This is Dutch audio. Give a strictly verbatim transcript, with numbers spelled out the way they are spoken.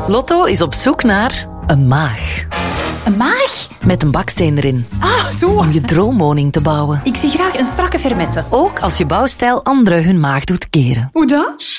Lotto is op zoek naar een maag. Een maag? Met een baksteen erin. Ah, zo. Om je droomwoning te bouwen. Ik zie graag een strakke fermette. Ook als je bouwstijl anderen hun maag doet keren. Hoe dat?